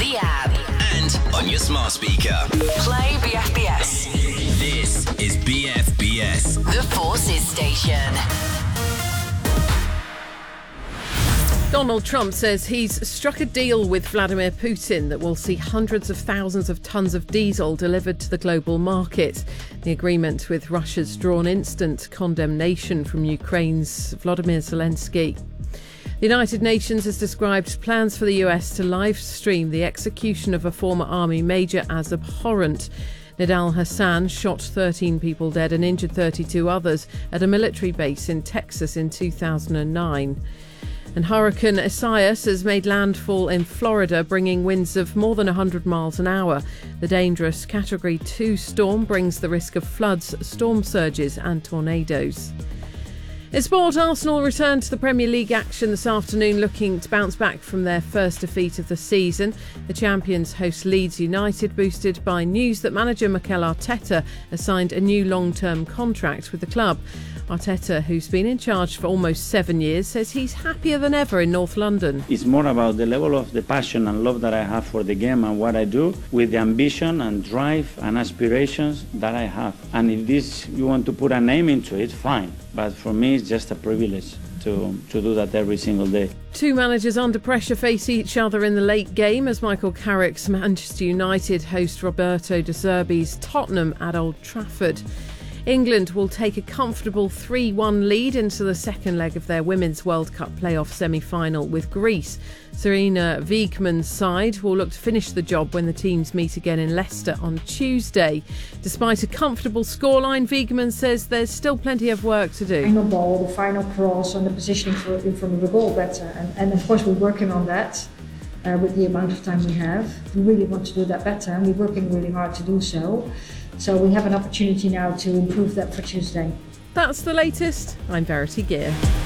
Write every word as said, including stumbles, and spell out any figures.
the app, and on your smart speaker. play B F B S, This is B F B S. the Forces Station. Donald Trump says he's struck a deal with Vladimir Putin that will see hundreds of thousands of tons of diesel delivered to the global market. The agreement with Russia's drawn instant condemnation from Ukraine's Volodymyr Zelensky. The United Nations has described plans for the U S to live stream the execution of a former army major as abhorrent. Nidal Hassan shot thirteen people dead and injured thirty-two others at a military base in Texas in two thousand nine. And Hurricane Isaias has made landfall in Florida, bringing winds of more than one hundred miles an hour. The dangerous Category two storm brings the risk of floods, storm surges and tornadoes. In sport, Arsenal returned to the Premier League action this afternoon, looking to bounce back from their first defeat of the season. The champions host Leeds United, boosted by news that manager Mikel Arteta has signed a new long-term contract with the club. Arteta, who's been in charge for almost seven years, says he's happier than ever in North London. It's more about the level of the passion and love that I have for the game and what I do, with the ambition and drive and aspirations that I have. And if this, you want to put a name into it, fine. But for me, it's just a privilege to, to do that every single day. Two managers under pressure face each other in the late game as Michael Carrick's Manchester United host Roberto De Zerbi's Tottenham at Old Trafford. England will take a comfortable three one lead into the second leg of their Women's World Cup playoff semi-final with Greece. Serena Wiegman's side will look to finish the job when the teams meet again in Leicester on Tuesday. Despite a comfortable scoreline, Wiegman says there's still plenty of work to do. The final ball, the final cross and the positioning for, in front of the goal better. And, and of course we're working on that uh, with the amount of time we have. We really want to do that better and we're working really hard to do so. So we have an opportunity now to improve that for Tuesday. That's the latest. I'm Verity Gear.